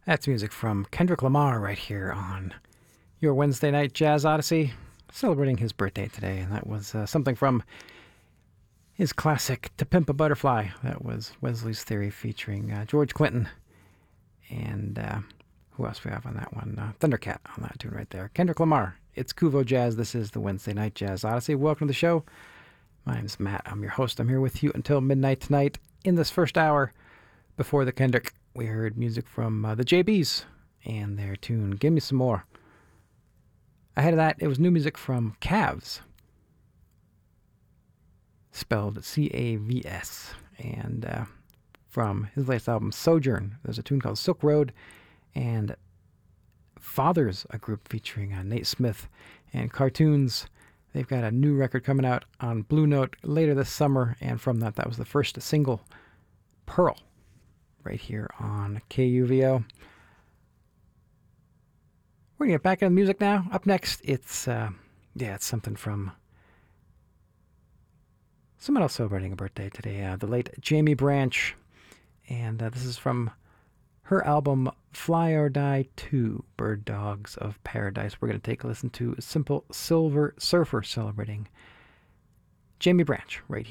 That's music from Kendrick Lamar right here on your Wednesday night Jazz Odyssey, celebrating his birthday today. And that was something from his classic To Pimp a Butterfly. That was Wesley's Theory featuring George Clinton. And who else we have on that one? Thundercat on that tune right there. Kendrick Lamar. It's Kuvo Jazz. This is the Wednesday night Jazz Odyssey. Welcome to the show. My name's Matt. I'm your host. I'm here with you until midnight tonight. In this first hour, before the Kendrick, we heard music from the JBs and their tune, Give Me Some More. Ahead of that, it was new music from Cavs, spelled C-A-V-S. And from his latest album, Sojourn, there's a tune called Silk Road. And Fathers, a group featuring Nate Smith and Cartoons. They've got a new record coming out on Blue Note later this summer. And from that was the first single, Pearl, right here on KUVO. We're going to get back into the music now. Up next, it's something from someone else celebrating a birthday today, the late Jamie Branch. And this is from her album Fly or Die 2, Bird Dogs of Paradise. We're going to take a listen to Simple Silver Surfer celebrating Jamie Branch right here.